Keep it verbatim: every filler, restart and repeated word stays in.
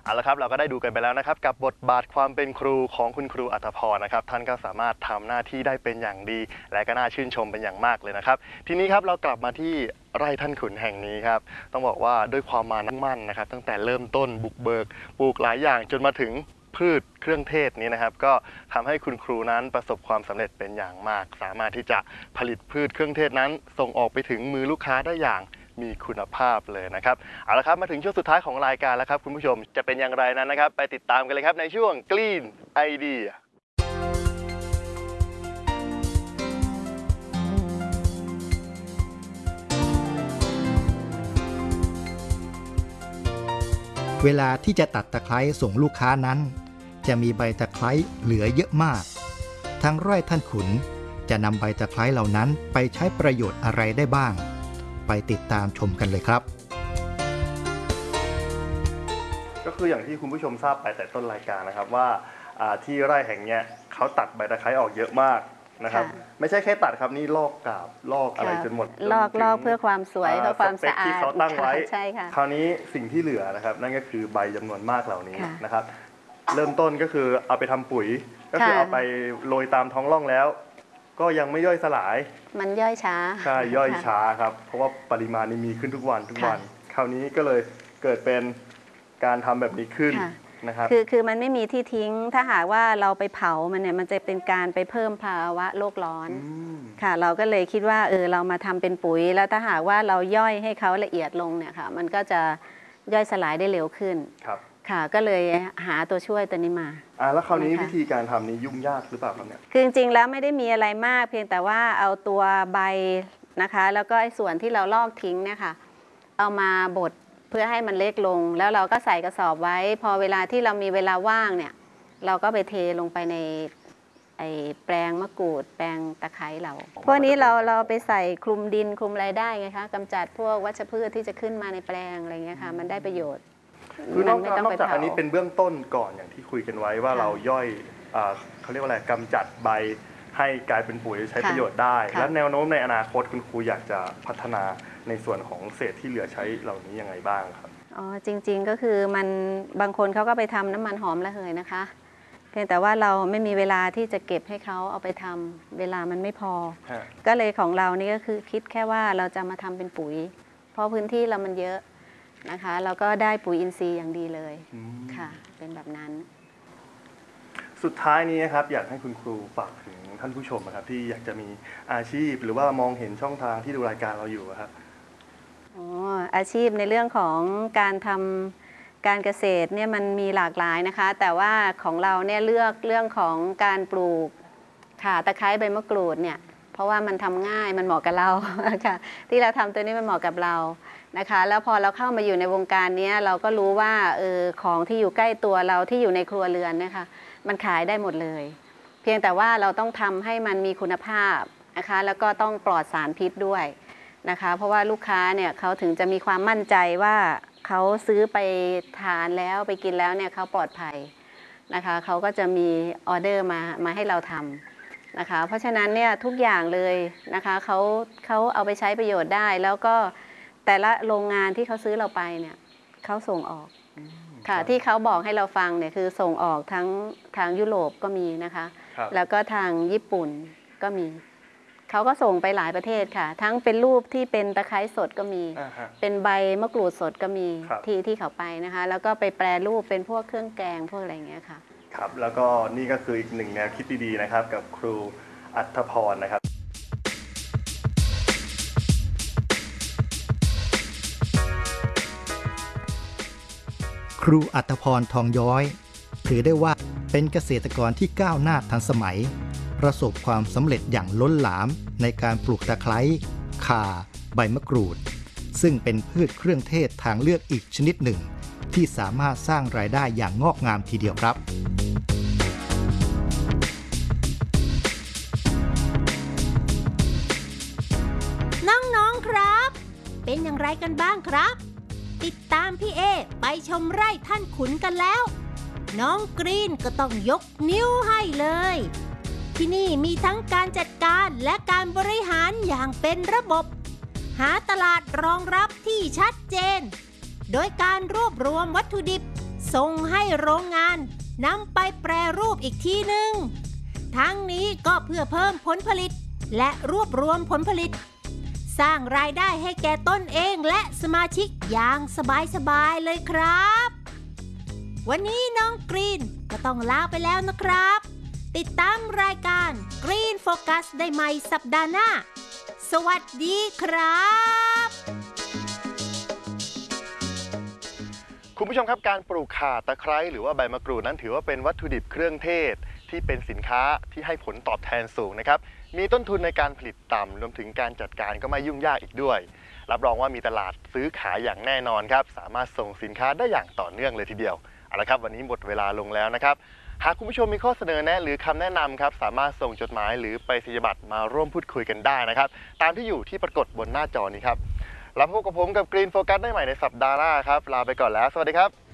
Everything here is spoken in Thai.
เอาละครับเราก็ได้ดูกันไปแล้วนะครับกับบทบาทความเป็นครูของคุณครูอัธพรนะครับท่านก็สามารถทำหน้าที่ได้เป็นอย่างดีและก็น่าชื่นชมเป็นอย่างมากเลยนะครับทีนี้ครับเรากลับมาที่ไร่ท่านขุนแห่งนี้ครับต้องบอกว่าด้วยความมานะมั่นนะครับตั้งแต่เริ่มต้นบุกเบิกปลูกหลายอย่างจนมาถึงพืชเครื่องเทศนี้นะครับก็ทำให้คุณครูนั้นประสบความสำเร็จเป็นอย่างมากสามารถที่จะผลิตพืชเครื่องเทศนั้นส่งออกไปถึงมือลูกค้าได้อย่างมีคุณภาพเลยนะครับเอาละครับมาถึงช่วงสุดท้ายของรายการแล้วครับคุณผู้ชมจะเป็นอย่างไรนั้นนะครับไปติดตามกันเลยครับในช่วง Green Idea เวลาที่จะตัดตะไคร้ส่งลูกค้านั้นจะมีใบตะไคร้เหลือเยอะมากทางไร่ท่านขุนจะนำใบตะไคร้เหล่านั้นไปใช้ประโยชน์อะไรได้บ้างไปติดตามชมกันเลยครับก็คืออย่างที่คุณผู้ชมทราบไปแต่ต้นรายการนะครับว่าที่ไร่แห่งนี้เขาตัดใบตะไคร้ออกเยอะมากนะครับไม่ใช่แค่ตัดครับนี่ลอกกาบลอกอะไรจนหมดลอกลอกเพื่อความสวยเพื่อความสะอาดที่เขาตั้งไว้ใช่ค่ะคราวนี้สิ่งที่เหลือนะครับนั่นก็คือใบจำนวนมากเหล่านี้นะครับเริ่มต้นก็คือเอาไปทำปุ๋ยก็คือเอาไปโรยตามท้องร่องแล้วก็ยังไม่ย่อยสลายมันย่อยช้าใช่ย่อยช้าครับเพราะว่าปริมาณนี้มีขึ้นทุกวันทุกวันคราวนี้ก็เลยเกิดเป็นการทำแบบนี้ขึ้นนะครับคือคือมันไม่มีที่ทิ้งถ้าหากว่าเราไปเผามันเนี่ยมันจะเป็นการไปเพิ่มภาวะโลกร้อนค่ะเราก็เลยคิดว่าเออเรามาทำเป็นปุ๋ยแล้วถ้าหากว่าเราย่อยให้เขาละเอียดลงเนี่ยค่ะมันก็จะย่อยสลายได้เร็วขึ้นครับค่ะก็เลยหาตัวช่วยตัวนี้มาอ่าแล้วคราวนี้วิธีการทำนี้ยุ่งยากหรือเปล่าครับเนี่ยคือจริงๆแล้วไม่ได้มีอะไรมากเพียงแต่ว่าเอาตัวใบนะคะแล้วก็ไอ้ส่วนที่เราลอกทิ้งเนี่ยค่ะเอามาบดเพื่อให้มันเล็กลงแล้วเราก็ใส่กระสอบไว้พอเวลาที่เรามีเวลาว่างเนี่ยเราก็ไปเทลงไปในไอ้แปลงมะกรูดแปลงตะไคร้เราพวกนี้เราเราไปใส่คลุมดินคลุมอะไรได้ไงคะกำจัดพวกวัชพืชที่จะขึ้นมาในแปลงอะไรเงี้ยค่ะมันได้ประโยชน์คือนอกจากอันนี้เป็นเบื้องต้นก่อนอย่างที่คุยกันไว้ว่าเราย่อยเขาเรียกว่าอะไรกำจัดใบให้กลายเป็นปุ๋ยใช้ประโยชน์ได้และแนวโน้มในอนาคตคุณครูอยากจะพัฒนาในส่วนของเศษที่เหลือใช้เหล่านี้ยังไงบ้างครับอ๋อจริงๆก็คือมันบางคนเขาก็ไปทำน้ำมันหอมระเหยนะคะเพียงแต่ว่าเราไม่มีเวลาที่จะเก็บให้เขาเอาไปทำเวลามันไม่พอก็เลยของเรานี่ก็คือคิดแค่ว่าเราจะมาทำเป็นปุ๋ยเพราะพื้นที่เรามันเยอะนะคะเราก็ได้ปุ๋ยอินทรีย์อย่างดีเลยค่ะเป็นแบบนั้นสุดท้ายนี้นะครับอยากให้คุณครูฝากถึงท่านผู้ชมนะครับที่อยากจะมีอาชีพหรือว่ามองเห็นช่องทางที่ดูรายการเราอยู่ครับอ๋ออาชีพในเรื่องของการทำการเกษตรเนี่ยมันมีหลากหลายนะคะแต่ว่าของเราเนี่ยเลือกเรื่องของการปลูกข่าตะไคร้ใบมะกรูดเนี่ยเพราะว่ามันทำง่ายมันเหมาะกับเราค่ะที่เราทำตัวนี้มันเหมาะกับเรานะคะแล้วพอเราเข้ามาอยู่ในวงการนี้เราก็รู้ว่าเออของที่อยู่ใกล้ตัวเราที่อยู่ในครัวเรือนนะคะมันขายได้หมดเลยเพียงแต่ว่าเราต้องทำให้มันมีคุณภาพนะคะแล้วก็ต้องปลอดสารพิษด้วยนะคะเพราะว่าลูกค้าเนี่ยเขาถึงจะมีความมั่นใจว่าเขาซื้อไปทานแล้วไปกินแล้วเนี่ยเขาปลอดภัยนะคะเขาก็จะมีออเดอร์มามาให้เราทำนะคะเพราะฉะนั้นเนี่ยทุกอย่างเลยนะคะเขาเขาเอาไปใช้ประโยชน์ได้แล้วก็แต่ละโรงงานที่เขาซื้อเราไปเนี่ยเขาส่งออกค่ะที่เขาบอกให้เราฟังเนี่ยคือส่งออกทั้งทางยุโรปก็มีนะคะแล้วก็ทางญี่ปุ่นก็มีเขาก็ส่งไปหลายประเทศค่ะทั้งเป็นรูปที่เป็นตะไคร้สดก็มีเป็นใบมะกรูดสดก็มีที่ที่เขาไปนะคะแล้วก็ไปแปรรูปเป็นพวกเครื่องแกงพวกอะไรอย่างเงี้ยค่ะครับแล้วก็นี่ก็คืออีกหนึ่งแนวคิดดีๆนะครับกับครูอัธพรนะครับครูอัธพรทองย้อยถือได้ว่าเป็นเกษตรกรที่ก้าวหน้าทันสมัยประสบความสำเร็จอย่างล้นหลามในการปลูกตะไคร้ข่าใบมะกรูดซึ่งเป็นพืชเครื่องเทศทางเลือกอีกชนิดหนึ่งที่สามารถสร้างรายได้อย่างงอกงามทีเดียวครับน้องๆครับเป็นอย่างไรกันบ้างครับติดตามพี่เอไปชมไร่ท่านขุนกันแล้วน้องกรีนก็ต้องยกนิ้วให้เลยที่นี่มีทั้งการจัดการและการบริหารอย่างเป็นระบบหาตลาดรองรับที่ชัดเจนโดยการรวบรวมวัตถุดิบส่งให้โรงงานนำไปแปรรูปอีกทีหนึ่งทั้งนี้ก็เพื่อเพิ่มผลผลิตและรวบรวมผลผลิตสร้างรายได้ให้แก่ตนเองและสมาชิกอย่างสบายๆเลยครับวันนี้น้องกรีนก็ต้องลาไปแล้วนะครับติดตามรายการ Green Focus ได้ใหม่สัปดาห์หน้าสวัสดีครับคุณผู้ชมครับการปลูกข่าตะไคร้หรือว่าใบมะกรูดนั้นถือว่าเป็นวัตถุดิบเครื่องเทศที่เป็นสินค้าที่ให้ผลตอบแทนสูงนะครับมีต้นทุนในการผลิตต่ำรวมถึงการจัดการก็ไม่ยุ่งยากอีกด้วยรับรองว่ามีตลาดซื้อขายอย่างแน่นอนครับสามารถส่งสินค้าได้อย่างต่อเนื่องเลยทีเดียวเอาละครับวันนี้หมดเวลาลงแล้วนะครับหากคุณผู้ชมมีข้อเสนอแนะหรือคำแนะนำครับสามารถส่งจดหมายหรือไปสัญญบัตรมาร่วมพูดคุยกันได้นะครับตามที่อยู่ที่ปรากฏบนหน้าจอนี้ครับแล้วพบกับผมกับ Green Focus ได้ใหม่ในสัปดาห์หน้าครับลาไปก่อนแล้วสวัสดีครับ